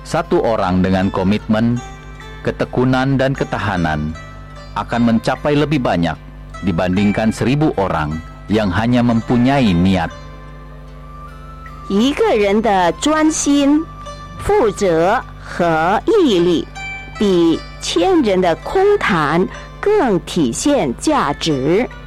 Satu orang dengan komitmen, ketekunan dan ketahanan akan mencapai lebih banyak dibandingkan 1000 orang yang hanya mempunyai niat. 一个人的专心、负责和毅力，比1000人的空谈更体现价值。